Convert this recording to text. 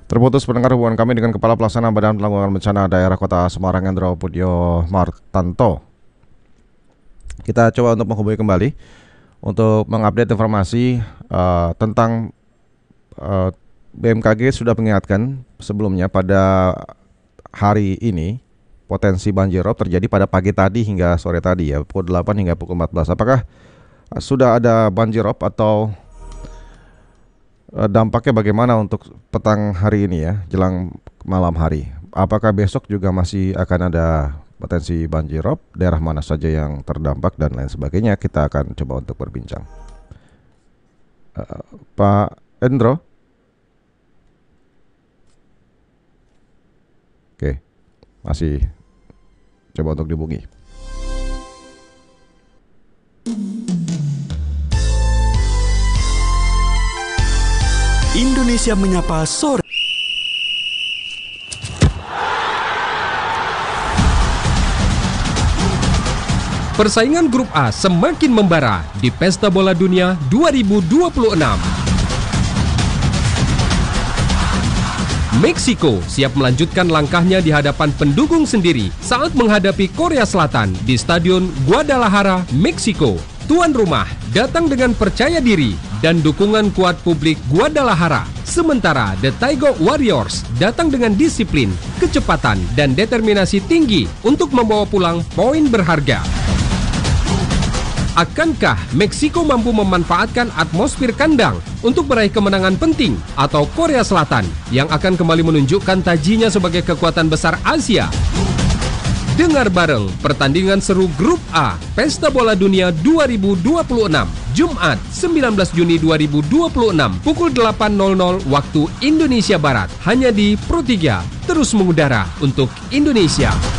Terputus pendengar hubungan kami dengan Kepala Pelaksana Badan Penanggulangan Bencana Daerah Kota Semarang Hendro Pudyo Martanto. Kita coba untuk menghubungi kembali untuk mengupdate informasi tentang BMKG sudah mengingatkan sebelumnya pada hari ini potensi banjirop terjadi pada pagi tadi hingga sore tadi ya, pukul 8 hingga pukul 14. Apakah sudah ada banjirop atau dampaknya bagaimana untuk petang hari ini ya, jelang malam hari? Apakah besok juga masih akan ada potensi banjirop? Daerah mana saja yang terdampak dan lain sebagainya? Kita akan coba untuk berbincang. Pak Hendro? Oke, masih coba untuk dihubungi. Indonesia Menyapa Sore. Persaingan Grup A semakin membara di Pesta Bola Dunia 2026. Meksiko siap melanjutkan langkahnya di hadapan pendukung sendiri saat menghadapi Korea Selatan di Stadion Guadalajara, Meksiko. Tuan rumah datang dengan percaya diri dan dukungan kuat publik Guadalajara. Sementara The Tiger Warriors datang dengan disiplin, kecepatan, dan determinasi tinggi untuk membawa pulang poin berharga. Akankah Meksiko mampu memanfaatkan atmosfer kandang untuk meraih kemenangan penting atau Korea Selatan yang akan kembali menunjukkan tajinya sebagai kekuatan besar Asia? Dengar bareng pertandingan seru Grup A Pesta Bola Dunia 2026 Jumat 19 Juni 2026 pukul 8.00 waktu Indonesia Barat hanya di Pro 3 terus mengudara untuk Indonesia.